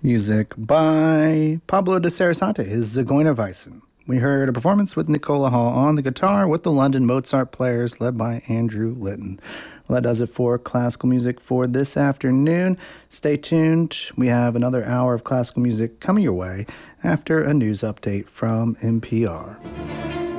Music by Pablo de Sarasate, his Zigeunerweisen. We heard a performance with Nicola Hall on the guitar with the London Mozart Players led by Andrew Litton. Well, that does it for classical music for this afternoon. Stay tuned. We have another hour of classical music coming your way after a news update from NPR.